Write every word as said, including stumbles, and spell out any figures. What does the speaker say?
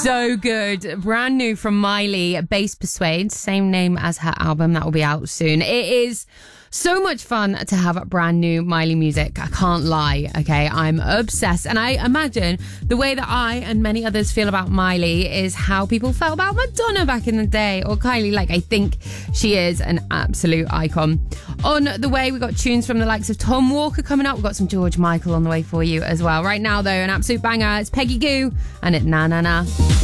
So good. Brand new from Miley, Bass Persuade, same name as her album. That will be out soon. It is so much fun to have brand new Miley music. I can't lie, okay? I'm obsessed. And I imagine the way that I and many others feel about Miley is how people felt about Madonna back in the day, or Kylie. Like, I think she is an absolute icon. On the way, we got tunes from the likes of Tom Walker coming up. We've got some George Michael on the way for you as well. Right now, though, an absolute banger. It's Peggy Gou and it Na Na Na.